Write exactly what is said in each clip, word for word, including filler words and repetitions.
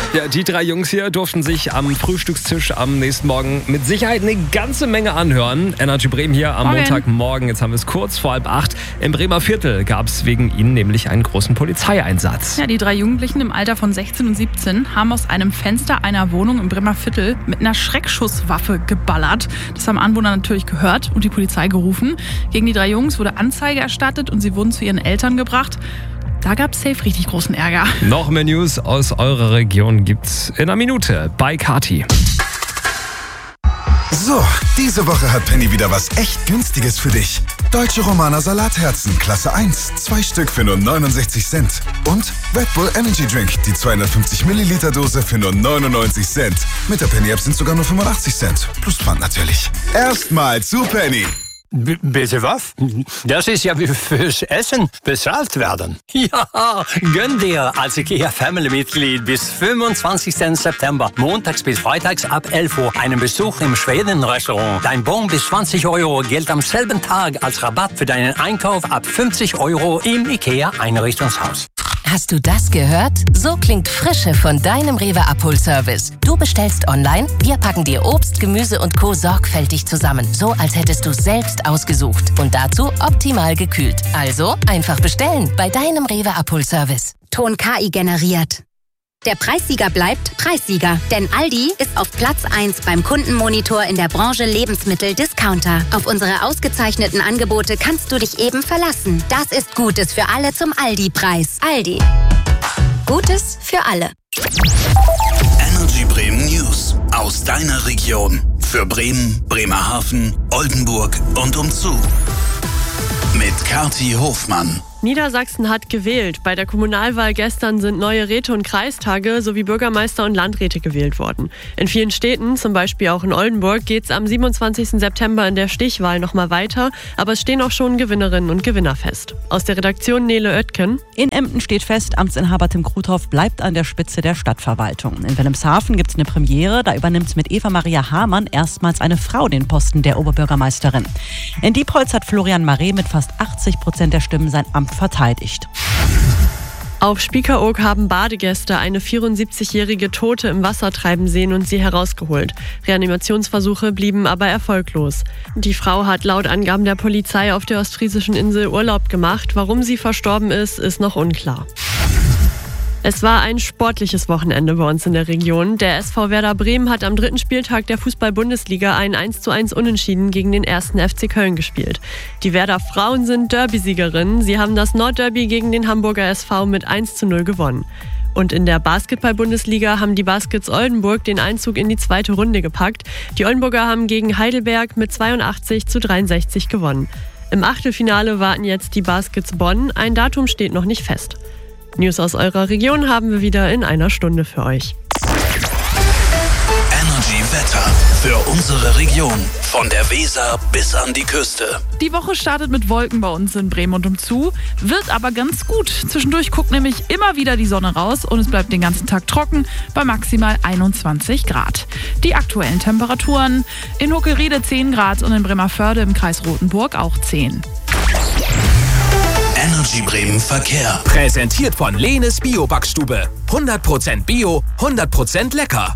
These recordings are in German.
Ja, die drei Jungs hier durften sich am Frühstückstisch am nächsten Morgen mit Sicherheit eine ganze Menge anhören. Energy Bremen hier am Morgen. Montagmorgen. Jetzt haben wir es kurz vor halb acht. Im Bremer Viertel gab es wegen ihnen nämlich einen großen Polizeieinsatz. Ja, die drei Jugendlichen im Alter von sechzehn und siebzehn haben aus einem Fenster einer Wohnung im Bremer Viertel mit einer Schreckschusswaffe geballert. Das haben Anwohner natürlich gehört und die Polizei gerufen. Gegen die drei Jungs wurde Anzeige erstattet und sie wurden zu ihren Eltern gebracht. Da gab es safe richtig großen Ärger. Noch mehr News aus eurer Region gibt's in einer Minute bei Kati. So, diese Woche hat Penny wieder was echt Günstiges für dich. Deutsche Romaner Salatherzen, Klasse eins, zwei Stück für nur neunundsechzig Cent. Und Red Bull Energy Drink, die zweihundertfünfzig Milliliter Dose für nur neunundneunzig Cent. Mit der Penny App sind sogar nur fünfundachtzig Cent. Plus Pfand natürlich. Erstmal zu Penny. B- bitte was? Das ist ja wie fürs Essen bezahlt werden. Ja, gönn dir als IKEA Family-Mitglied bis fünfundzwanzigsten September, montags bis freitags ab elf Uhr, einen Besuch im Schweden-Restaurant. Dein Bon bis zwanzig Euro gilt am selben Tag als Rabatt für deinen Einkauf ab fünfzig Euro im IKEA-Einrichtungshaus. Hast du das gehört? So klingt Frische von deinem Rewe Abholservice. Du bestellst online, wir packen dir Obst, Gemüse und Co. sorgfältig zusammen. So, als hättest du selbst ausgesucht. Und dazu optimal gekühlt. Also einfach bestellen bei deinem Rewe Abholservice. Ton K I generiert. Der Preissieger bleibt Preissieger, denn Aldi ist auf Platz eins beim Kundenmonitor in der Branche Lebensmittel-Discounter. Auf unsere ausgezeichneten Angebote kannst du dich eben verlassen. Das ist Gutes für alle zum Aldi-Preis. Aldi. Gutes für alle. Energy Bremen News aus deiner Region. Für Bremen, Bremerhaven, Oldenburg und umzu. Mit Kati Hofmann. Niedersachsen hat gewählt. Bei der Kommunalwahl gestern sind neue Räte und Kreistage sowie Bürgermeister und Landräte gewählt worden. In vielen Städten, zum Beispiel auch in Oldenburg, geht es am siebenundzwanzigsten September in der Stichwahl nochmal weiter. Aber es stehen auch schon Gewinnerinnen und Gewinner fest. Aus der Redaktion Nele Oetken. In Emden steht fest, Amtsinhaber Tim Kruthoff bleibt an der Spitze der Stadtverwaltung. In Wilhelmshaven gibt es eine Premiere. Da übernimmt mit Eva-Maria Hamann erstmals eine Frau den Posten der Oberbürgermeisterin. In Diepholz hat Florian Maré mit fast achtzig Prozent der Stimmen sein Amt verteidigt. Auf Spiekeroog haben Badegäste eine vierundsiebzigjährige Tote im Wasser treiben sehen und sie herausgeholt. Reanimationsversuche blieben aber erfolglos. Die Frau hat laut Angaben der Polizei auf der ostfriesischen Insel Urlaub gemacht. Warum sie verstorben ist, ist noch unklar. Es war ein sportliches Wochenende bei uns in der Region. Der S V Werder Bremen hat am dritten Spieltag der Fußball-Bundesliga ein eins zu eins Unentschieden gegen den ersten F C Köln gespielt. Die Werder Frauen sind Derby-Siegerinnen. Sie haben das Nordderby gegen den Hamburger S V mit eins zu null gewonnen. Und in der Basketball-Bundesliga haben die Baskets Oldenburg den Einzug in die zweite Runde gepackt. Die Oldenburger haben gegen Heidelberg mit zweiundachtzig zu dreiundsechzig gewonnen. Im Achtelfinale warten jetzt die Baskets Bonn. Ein Datum steht noch nicht fest. News aus eurer Region haben wir wieder in einer Stunde für euch. Energy Wetter für unsere Region. Von der Weser bis an die Küste. Die Woche startet mit Wolken bei uns in Bremen und umzu, wird aber ganz gut. Zwischendurch guckt nämlich immer wieder die Sonne raus und es bleibt den ganzen Tag trocken bei maximal einundzwanzig Grad. Die aktuellen Temperaturen: in Huckeriede zehn Grad und in Bremervörde im Kreis Rothenburg auch zehn. Energy Bremen Verkehr. Präsentiert von Lenes Bio-Backstube. hundert Prozent Bio, hundert Prozent lecker.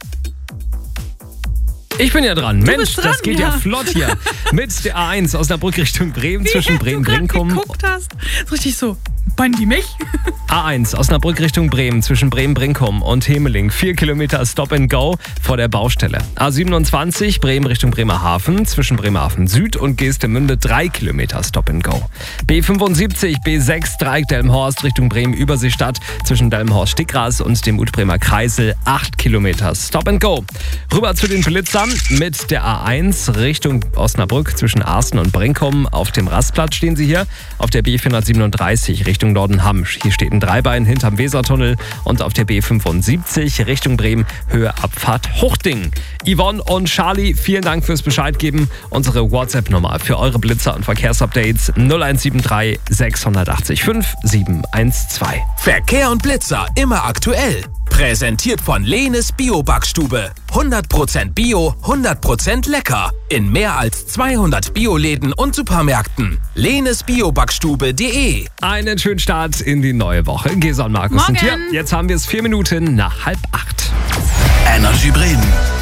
Ich bin ja dran. Du Mensch, bist dran, das geht ja, ja flott hier. Mit der A eins aus der Brücke Richtung Bremen zwischen Bremen-Brinkum. Wie du geguckt hast. So richtig so. Meinen die mich? A eins aus der Brücke Richtung Bremen zwischen Bremen-Brinkum und Hemeling. Vier Kilometer Stop and Go vor der Baustelle. A siebenundzwanzig Bremen Richtung Bremerhaven zwischen Bremerhaven Süd und Geestemünde. Drei Kilometer Stop and Go. B fünfundsiebzig B sechs Dreieck Delmenhorst Richtung Bremen Überseestadt zwischen Delmenhorst-Stickras und dem Utbremer Kreisel. Acht Kilometer Stop and Go. Rüber zu den Blitzern mit der A eins Richtung Osnabrück zwischen Arsten und Brinkum. Auf dem Rastplatz stehen sie hier. Auf der B vierhundertsiebenunddreißig Richtung Nordenhamsch. Hier steht ein Dreibein hinterm Wesertunnel und auf der B fünfundsiebzig Richtung Bremen Höhe Abfahrt Hochding. Yvonne und Charlie, vielen Dank fürs Bescheid geben. Unsere WhatsApp-Nummer für eure Blitzer und Verkehrsupdates null eins sieben drei sechs acht fünf sieben eins zwei. Verkehr und Blitzer immer aktuell. Präsentiert von Lenes Bio-Backstube. hundert Prozent Bio, hundert Prozent lecker. In mehr als zweihundert Bioläden und Supermärkten. lenes bio backstube punkt de. Einen schönen Start in die neue Woche. Gesa und Markus sind hier. Morgen. Jetzt haben wir es vier Minuten nach halb acht. Energy Bremen.